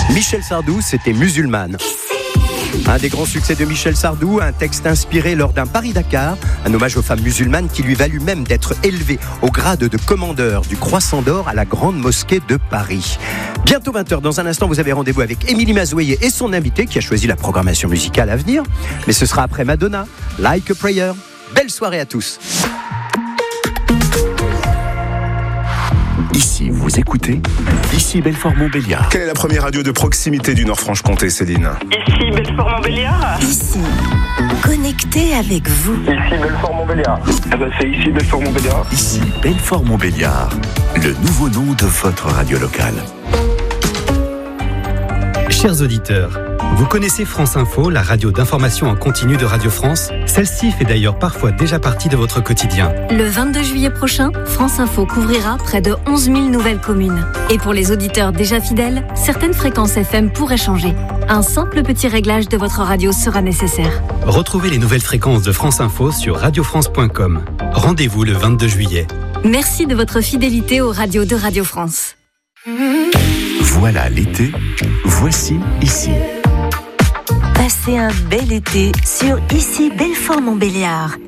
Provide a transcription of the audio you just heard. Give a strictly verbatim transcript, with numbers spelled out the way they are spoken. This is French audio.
Michel Sardou, c'était Musulmane. Un des grands succès de Michel Sardou, un texte inspiré lors d'un Paris-Dakar, un hommage aux femmes musulmanes qui lui valut même d'être élevé au grade de commandeur du Croissant d'Or à la Grande Mosquée de Paris. Bientôt vingt heures, dans un instant, vous avez rendez-vous avec Émilie Mazoyer et son invité qui a choisi la programmation musicale à venir. Mais ce sera après Madonna, Like a Prayer. Belle soirée à tous. Ici, vous écoutez, ici Belfort-Montbéliard. Quelle est la première radio de proximité du Nord-Franche-Comté, Céline? Ici Belfort-Montbéliard. Ici, connecté avec vous. Ici Belfort-Montbéliard. Ah bah c'est ici Belfort-Montbéliard. Ici Belfort-Montbéliard, le nouveau nom de votre radio locale. Chers auditeurs, vous connaissez France Info, la radio d'information en continu de Radio France? Celle-ci fait d'ailleurs parfois déjà partie de votre quotidien. Le vingt-deux juillet prochain, France Info couvrira près de onze mille nouvelles communes. Et pour les auditeurs déjà fidèles, certaines fréquences F M pourraient changer. Un simple petit réglage de votre radio sera nécessaire. Retrouvez les nouvelles fréquences de France Info sur radio france point com. Rendez-vous le vingt-deux juillet. Merci de votre fidélité aux radios de Radio France. Voilà l'été, voici ici. Passez un bel été sur Ici Belfort-Montbéliard.